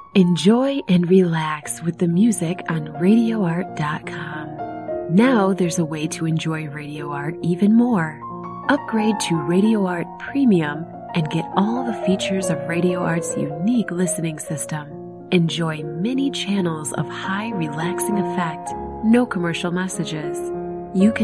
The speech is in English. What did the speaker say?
Enjoy and relax with the music on RadioArt.com. Now there's a way to enjoy Radio Art even more. Upgrade to Radio Art Premium and get all the features of Radio Art's unique listening system. Enjoy many channels of high relaxing effect, no commercial messages. You can